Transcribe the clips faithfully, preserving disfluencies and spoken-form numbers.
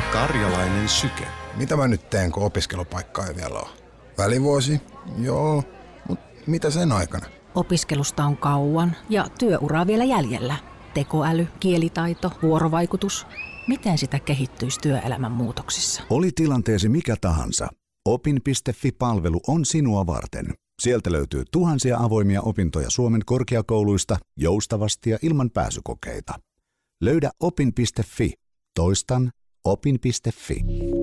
Karjalainen syke. Mitä mä nyt teen, kun opiskelupaikkaa ei vielä ole? Välivuosi? Joo, mutta mitä sen aikana? Opiskelusta on kauan ja työuraa vielä jäljellä. Tekoäly, kielitaito, vuorovaikutus. Miten sitä kehittyisi työelämän muutoksissa? Oli tilanteesi mikä tahansa. Opin piste fi-palvelu on sinua varten. Sieltä löytyy tuhansia avoimia opintoja Suomen korkeakouluista joustavasti ja ilman pääsykokeita. Löydä opin piste fi. Toistan opin piste fi.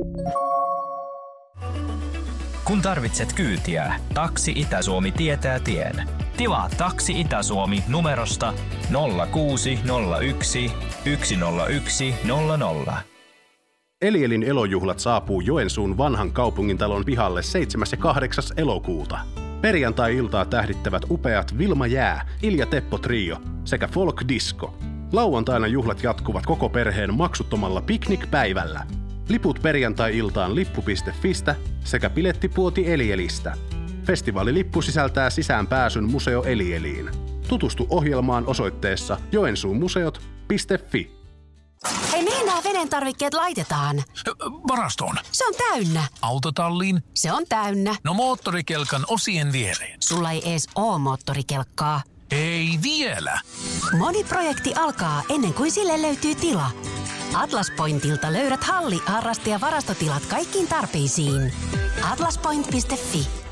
Kun tarvitset kyytiä, Taksi Itä-Suomi tietää tien. Tilaa Taksi Itä-Suomi numerosta nolla kuusi nolla yksi yksi nolla yksi nolla nolla. Elielin elojuhlat saapuu Joensuun vanhan kaupungintalon pihalle seitsemäs ja kahdeksas elokuuta. Perjantai-iltaa tähdittävät upeat Vilma Jää, Ilja Teppo Trio sekä Folk Disco. Lauantaina juhlat jatkuvat koko perheen maksuttomalla piknikpäivällä. Liput perjantai-iltaan lippu piste fistä sekä bilettipuoti Elielistä. Festivaalilippu sisältää sisäänpääsyn Museo Elieliin. Tutustu ohjelmaan osoitteessa joensuumuseot piste fi. Hei, mihin nämä veden tarvikkeet laitetaan? Varastoon. Se on täynnä. Autotalliin. Se on täynnä. No moottorikelkan osien viereen. Sulla ei ees oo moottorikelkkaa. Ei vielä. Moni projekti alkaa ennen kuin sille löytyy tila. Atlas Pointilta löydät halli-, harraste- ja varastotilat kaikkiin tarpeisiin. atlaspoint piste fi